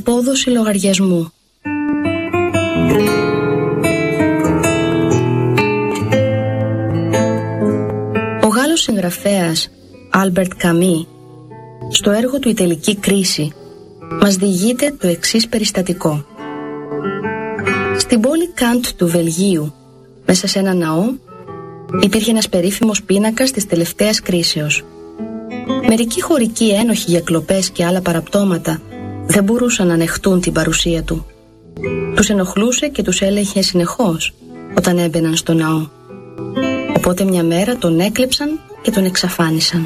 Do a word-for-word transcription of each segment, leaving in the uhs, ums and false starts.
Απόδοση λογαριασμού. Ο Γάλλος συγγραφέας Άλμπερτ Καμί, στο έργο του «Η τελική κρίση», μας διηγείται το εξής περιστατικό. Στην πόλη Καντ του Βελγίου, μέσα σε ένα ναό, υπήρχε ένας περίφημος πίνακας της τελευταίας κρίσεως. Μερικοί χωρικοί ένοχοι για κλοπές και άλλα παραπτώματα δεν μπορούσαν να ανεχτούν την παρουσία του. Τους ενοχλούσε και τους έλεγχε συνεχώς όταν έμπαιναν στο ναό. Οπότε μια μέρα τον έκλεψαν και τον εξαφάνισαν.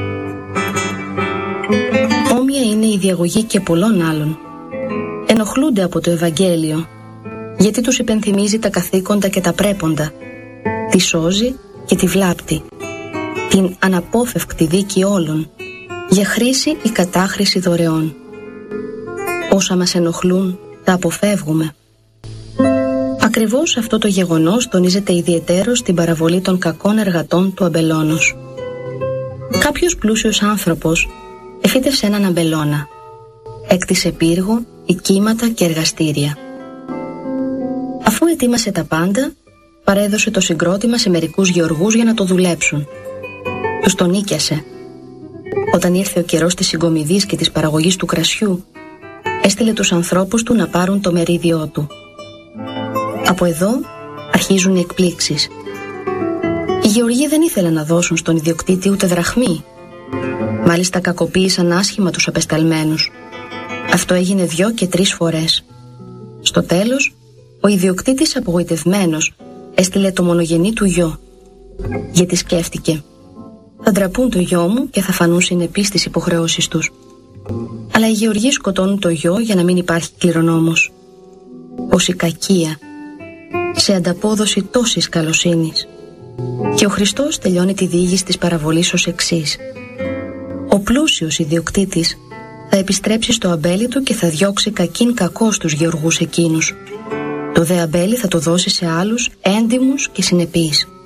Όμοια είναι η διαγωγή και πολλών άλλων. Ενοχλούνται από το Ευαγγέλιο, γιατί τους υπενθυμίζει τα καθήκοντα και τα πρέποντα, τη σώζει και τη βλάπτει, την αναπόφευκτη δίκη όλων, για χρήση ή κατάχρηση δωρεών. Όσα μας ενοχλούν τα αποφεύγουμε. Ακριβώς αυτό το γεγονός τονίζεται ιδιαιτέρως στην παραβολή των κακών εργατών του αμπελώνος. Κάποιος πλούσιος άνθρωπος εφύτευσε έναν αμπελώνα. Έκτισε πύργο, οικίματα και εργαστήρια. Αφού ετοίμασε τα πάντα, παρέδωσε το συγκρότημα σε μερικούς γεωργούς για να το δουλέψουν. Τους τον νίκιασε. Όταν ήρθε ο καιρός της συγκομιδής και της παραγωγής του κρασιού, έστειλε τους ανθρώπους του να πάρουν το μερίδιό του. Από εδώ αρχίζουν οι εκπλήξεις. Οι γεωργοί δεν ήθελαν να δώσουν στον ιδιοκτήτη ούτε δραχμή. Μάλιστα κακοποίησαν άσχημα τους απεσταλμένους. Αυτό έγινε δυο και τρεις φορές. Στο τέλος, ο ιδιοκτήτης απογοητευμένος έστειλε το μονογενή του γιο. Γιατί σκέφτηκε, θα ντραπούν το γιο μου και θα φανούν συνεπείς στις υποχρεώσεις τους. Αλλά οι γεωργοί σκοτώνουν το γιο για να μην υπάρχει κληρονόμος. Πόση κακία σε ανταπόδοση τόσης καλοσύνης. Και ο Χριστός τελειώνει τη διήγηση της παραβολής ως εξής. Ο πλούσιος ιδιοκτήτης θα επιστρέψει στο αμπέλι του και θα διώξει κακήν κακό στους γεωργούς εκείνους. Το δε αμπέλι θα το δώσει σε άλλους έντιμους και συνεπείς.